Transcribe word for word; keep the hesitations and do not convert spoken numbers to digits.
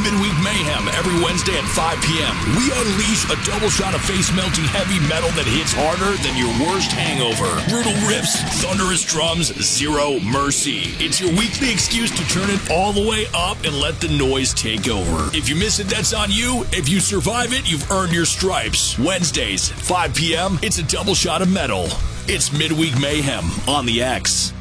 Midweek Mayhem every Wednesday at five p.m. We unleash a double shot of face-melting heavy metal that hits harder than your worst hangover. Brutal riffs, thunderous drums, zero mercy. It's your weekly excuse to turn it all the way up and let the noise take over. If you miss it, that's on you. If you survive it, you've earned your stripes. Wednesdays, five p.m., it's a double shot of metal. It's Midweek Mayhem on the X.